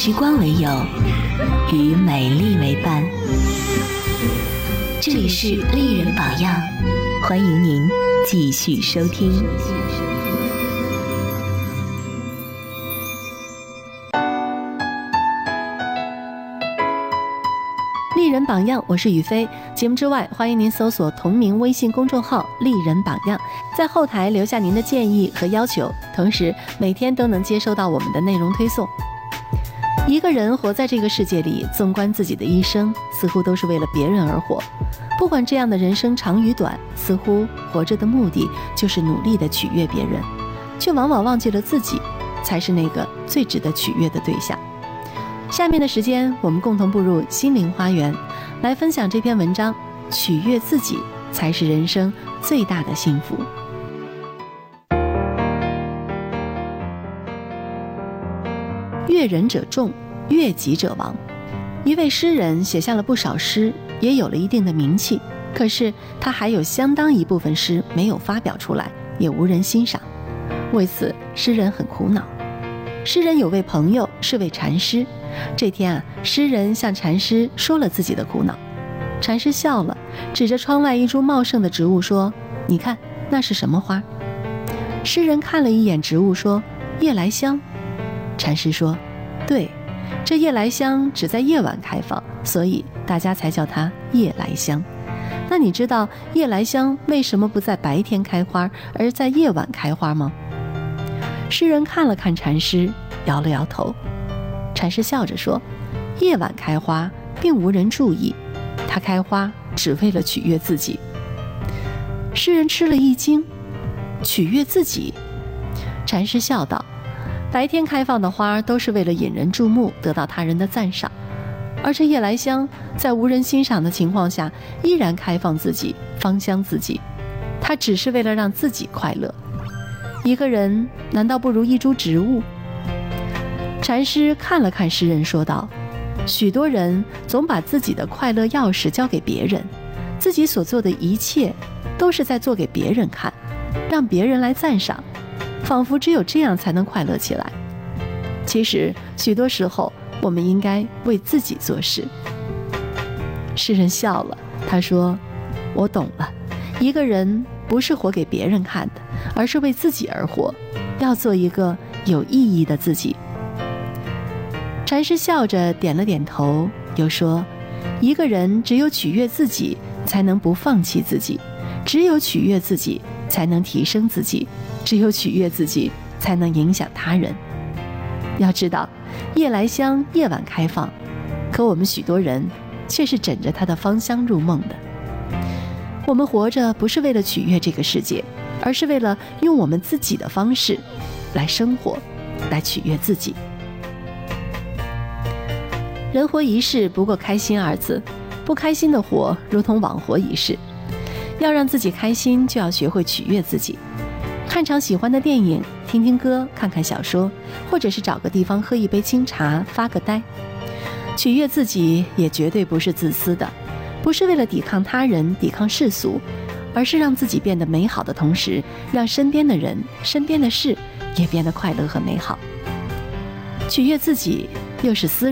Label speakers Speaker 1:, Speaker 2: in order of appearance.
Speaker 1: 时光为友，与美丽为伴。这里是丽人榜样，欢迎您继续收听。
Speaker 2: 丽人榜样，我是雨飞。节目之外，欢迎您搜索同名微信公众号丽人榜样，在后台留下您的建议和要求，同时每天都能接收到我们的内容推送。一个人活在这个世界里，纵观自己的一生，似乎都是为了别人而活。不管这样的人生长与短，似乎活着的目的就是努力地取悦别人，却往往忘记了自己才是那个最值得取悦的对象。下面的时间，我们共同步入心灵花园，来分享这篇文章：取悦自己才是人生最大的幸福。悦人者众，悦己者亡。一位诗人写下了不少诗，也有了一定的名气，可是他还有相当一部分诗没有发表出来，也无人欣赏。为此，诗人很苦恼。诗人有位朋友是位禅师，这天诗人向禅师说了自己的苦恼。禅师笑了，指着窗外一株茂盛的植物说：“你看，那是什么花？”诗人看了一眼植物说：“夜来香。”禅师说：“对，这夜来香只在夜晚开放，所以大家才叫它夜来香。那你知道夜来香为什么不在白天开花，而在夜晚开花吗？”诗人看了看禅师，摇了摇头。禅师笑着说：“夜晚开花并无人注意，它开花只为了取悦自己。”诗人吃了一惊：“取悦自己？”禅师笑道：“白天开放的花都是为了引人注目，得到他人的赞赏，而这夜来香在无人欣赏的情况下依然开放自己，芳香自己，它只是为了让自己快乐。一个人难道不如一株植物？”禅师看了看诗人说道：“许多人总把自己的快乐钥匙交给别人，自己所做的一切都是在做给别人看，让别人来赞赏，仿佛只有这样才能快乐起来。其实许多时候我们应该为自己做事。”诗人笑了，他说：“我懂了，一个人不是活给别人看的，而是为自己而活，要做一个有意义的自己。”禅师笑着点了点头，又说：“一个人只有取悦自己，才能不放弃自己；只有取悦自己，才能提升自己；只有取悦自己，才能影响他人。”要知道，夜来香夜晚开放，可我们许多人却是枕着它的芳香入梦的。我们活着不是为了取悦这个世界，而是为了用我们自己的方式来生活，来取悦自己。人活一世，不过开心二字，不开心的活如同枉活一世。要让自己开心，就要学会取悦自己。看场喜欢的电影，听听歌，看看小说，或者是找个地方喝一杯清茶，发个呆。取悦自己也绝对不是自私的，不是为了抵抗他人，抵抗世俗，而是让自己变得美好的同时，让身边的人，身边的事也变得快乐和美好。取悦自己又是私